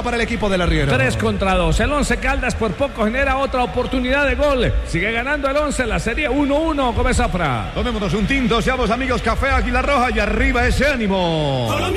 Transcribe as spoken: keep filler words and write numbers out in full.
para el equipo del arriero. Tres contra dos. El Once Caldas por poco genera otra oportunidad de gol. Sigue ganando el Once, la serie uno uno. Gómez Zafra. Tomémonos un tinto, seamos amigos. Café Águila Roja y arriba ese ánimo.